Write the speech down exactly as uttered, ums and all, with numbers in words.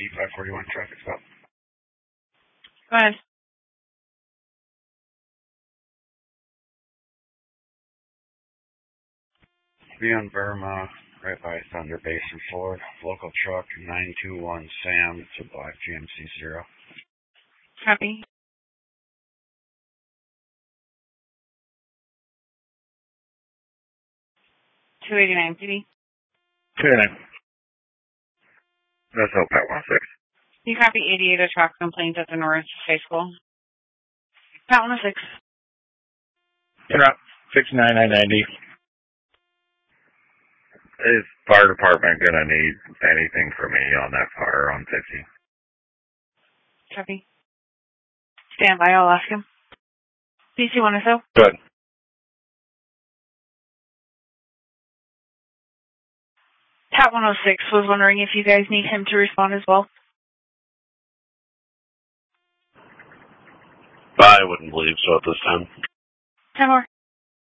eighty-five forty-one traffic stop. Go ahead. Be on Burma, right by Thunder Basin Ford. Local truck nine two one Sam. It's a black G M C Zero. Copy. two eighty-nine P D. two eighty-nine. That's O P A T one oh six. You copy eighty-eight, a truck complaint at the North High School. P A T one oh six. Truck six nine nine ninety. Is fire department gonna need anything from me on that fire on fifty? Copy. Stand by, I'll ask him. P C one S O. Good. P A T one oh six was wondering if you guys need him to respond as well. I wouldn't believe so at this time. ten more.